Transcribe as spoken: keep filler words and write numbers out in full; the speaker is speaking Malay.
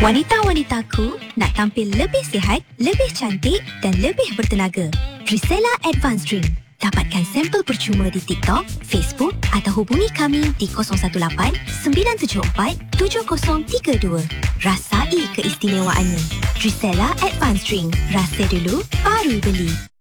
Wanita-wanitaku nak tampil lebih sihat, lebih cantik dan lebih bertenaga. Trisella Advanced Drink. Dapatkan sampel percuma di TikTok, Facebook atau hubungi kami di kosong satu lapan sembilan tujuh empat tujuh kosong tiga dua. Rasai keistimewaannya. Trisella Advanced Drink. Rasa dulu, baru beli.